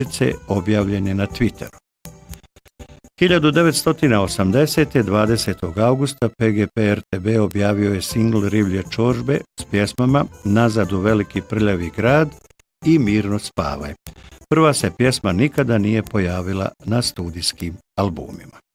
objavljen je na Twitteru. 1980. 20. augusta PGP RTB objavio je singl Rivlje čorbe s pjesmama Nazad u veliki prljavi grad i Mirno spavaj. Prva se pjesma nikada nije pojavila na studijskim albumima.